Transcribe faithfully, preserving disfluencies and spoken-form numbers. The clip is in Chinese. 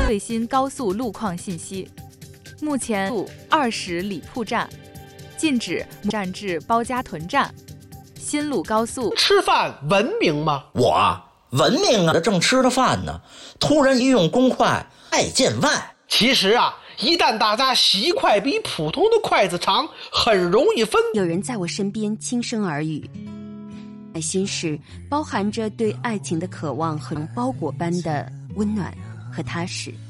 最新高速路况信息。目前二十里铺站禁止站至包家屯站。新鲁高速吃饭文明吗？ 我啊，文明啊，正吃着饭呢，突然一用公筷，爱见外。 其实啊，一旦大家习筷比普通的筷子长，很容易分。 有人在我身边轻声耳语，内心是包含着对爱情的渴望和包裹般的温暖和踏实。